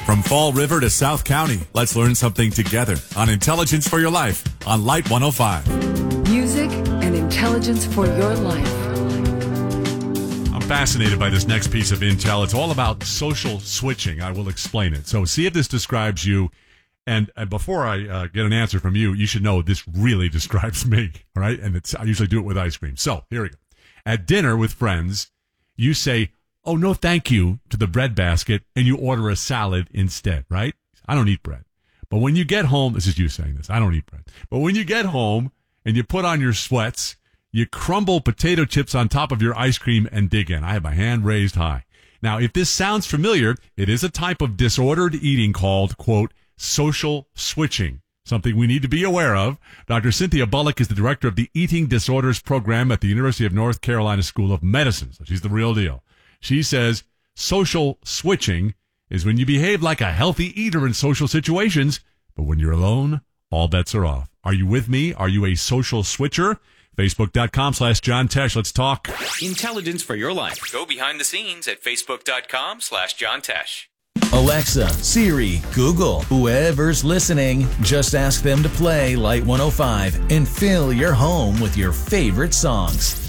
From Fall River to South County, let's learn something together on Intelligence for Your Life on Light 105. Music and intelligence for your life. I'm fascinated by this next piece of intel. It's all about social switching. I will explain it. So see if this describes you. And before I get an answer from you, you should know this really describes me, all right? And I usually do it with ice cream. So here we go. At dinner with friends, you say, "Oh, no, thank you," to the bread basket, and you order a salad instead, right? I don't eat bread. But when you get home, this is you saying this, I don't eat bread. But when you get home and you put on your sweats, you crumble potato chips on top of your ice cream and dig in. I have my hand raised high. Now, if this sounds familiar, it is a type of disordered eating called, quote, social switching, something we need to be aware of. Dr. Cynthia Bullock is the director of the Eating Disorders Program at the University of North Carolina School of Medicine. So she's the real deal. She says social switching is when you behave like a healthy eater in social situations, but when you're alone, all bets are off. Are you with me? Are you a social switcher? Facebook.com/John Tesh. Let's talk. Intelligence for your life. Go behind the scenes at Facebook.com/John Tesh. Alexa, Siri, Google, whoever's listening, just ask them to play Light 105 and fill your home with your favorite songs.